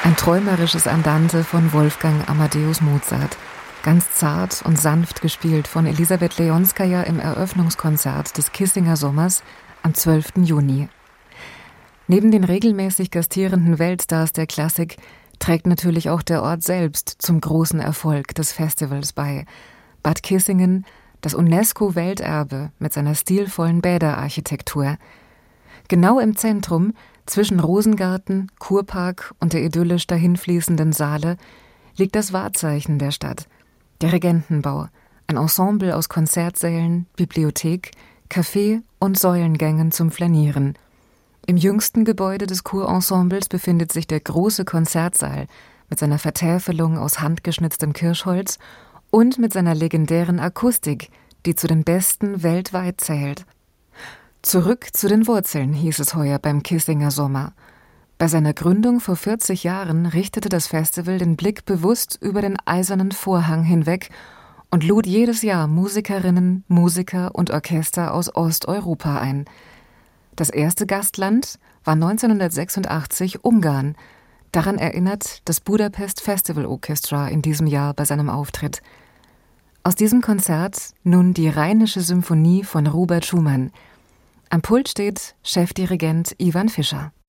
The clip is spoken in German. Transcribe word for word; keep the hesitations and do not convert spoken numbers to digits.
Ein träumerisches Andante von Wolfgang Amadeus Mozart. Ganz zart und sanft gespielt von Elisabeth Leonskaja im Eröffnungskonzert des Kissinger Sommers am zwölften Juni. Neben den regelmäßig gastierenden Weltstars der Klassik trägt natürlich auch der Ort selbst zum großen Erfolg des Festivals bei. Bad Kissingen, das UNESCO-Welterbe mit seiner stilvollen Bäderarchitektur. Genau im Zentrum, zwischen Rosengarten, Kurpark und der idyllisch dahinfließenden Saale, liegt das Wahrzeichen der Stadt, der Regentenbau, ein Ensemble aus Konzertsälen, Bibliothek, Café und Säulengängen zum Flanieren. Im jüngsten Gebäude des Kurensembles befindet sich der große Konzertsaal mit seiner Vertäfelung aus handgeschnitztem Kirschholz und mit seiner legendären Akustik, die zu den besten weltweit zählt. Zurück zu den Wurzeln, hieß es heuer beim Kissinger Sommer. Bei seiner Gründung vor vierzig Jahren richtete das Festival den Blick bewusst über den eisernen Vorhang hinweg und lud jedes Jahr Musikerinnen, Musiker und Orchester aus Osteuropa ein. Das erste Gastland war neunzehnhundertsechsundachtzig Ungarn. Daran erinnert das Budapest Festival Orchestra in diesem Jahr bei seinem Auftritt. Aus diesem Konzert nun die Rheinische Symphonie von Robert Schumann. Am Pult steht Chefdirigent Ivan Fischer.